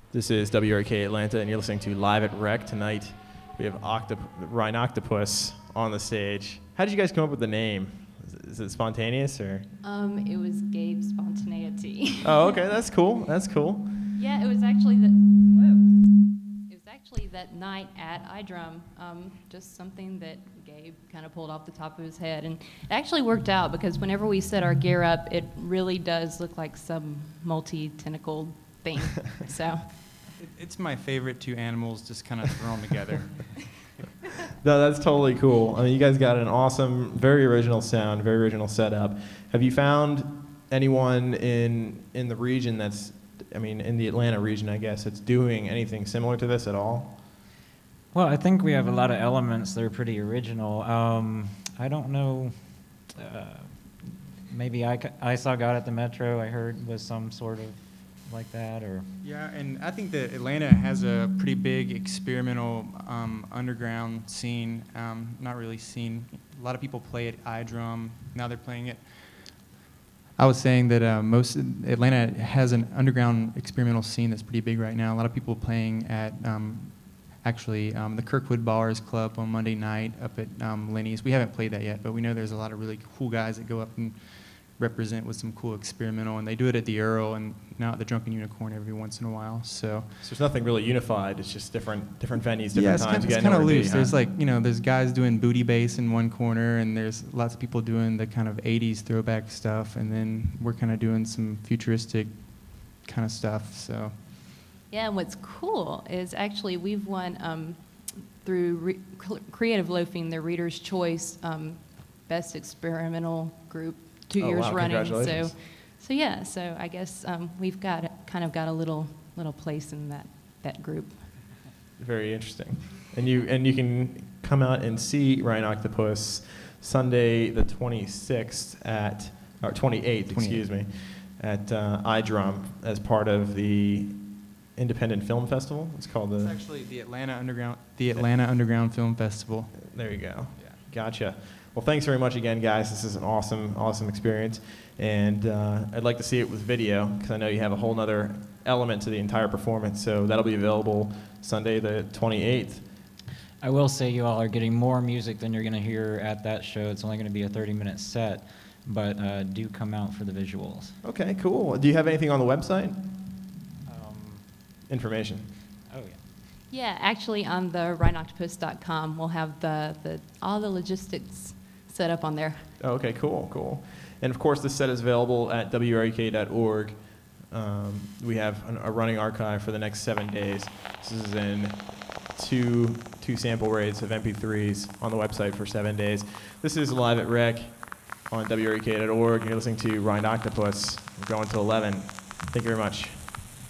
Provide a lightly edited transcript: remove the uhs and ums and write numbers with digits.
This is WRK Atlanta, and you're listening to Live at Rec. Tonight, we have Rhine Octopus on the stage. How did you guys come up with the name? Is it spontaneous, or? It was Gabe's spontaneity. Oh, okay, that's cool. That's cool. Yeah, it was actually that night at iDrum. Just something that Gabe kind of pulled off the top of his head, and it actually worked out because whenever we set our gear up, it really does look like some multi-tentacled thing. So. It's my favorite two animals just kind of thrown together. No, that's totally cool. I mean, you guys got an awesome, very original sound, very original setup. Have you found anyone in the region that's, I mean, in the Atlanta region, I guess, that's doing anything similar to this at all? Well, I think we have a lot of elements that are pretty original. I don't know. Maybe I Saw God at the Metro, I heard, was some sort of like that, or Yeah, and I think that Atlanta has a pretty big experimental underground scene. Not really scene. A lot of people play it iDrum. Now they're playing it. I was saying that Atlanta has an underground experimental scene that's pretty big right now. A lot of people playing at the Kirkwood Bars Club on Monday night up at Lenny's. We haven't played that yet, but we know there's a lot of really cool guys that go up and represent with some cool experimental, and they do it at the Earl and now at the Drunken Unicorn every once in a while. So there's nothing really unified. It's just different venues, different times. It's kind of loose. There's there's guys doing booty bass in one corner, and there's lots of people doing the kind of 80s throwback stuff, and then we're kind of doing some futuristic kind of stuff. So. Yeah, and what's cool is actually we've won through Creative Loafing, the Reader's Choice Best Experimental Group 2 years wow, running. congratulations. So I guess we've got a little place in that group. Very interesting. And you can come out and see Rhine Octopus Sunday the 28th, excuse me, at iDrum as part of the Independent Film Festival. It's called It's actually the Atlanta Underground Film Festival. There you go. Yeah. Gotcha. Well, thanks very much again, guys. This is an awesome experience, and I'd like to see it with video because I know you have a whole nother element to the entire performance. So that'll be available Sunday the 28th. I will say you all are getting more music than you're going to hear at that show. It's only going to be a 30-minute set, but do come out for the visuals. Okay, cool. Do you have anything on the website? Information. Oh, yeah. Yeah, actually on the rhineoctopus.com we'll have all the logistics set up on there. Oh, okay, cool. And of course, this set is available at wrk.org. We have a running archive for the next 7 days. This is in two sample rates of MP3s on the website for 7 days. This is Live at Rec on wrk.org. You're listening to Rhine Octopus. We're going to 11. Thank you very much.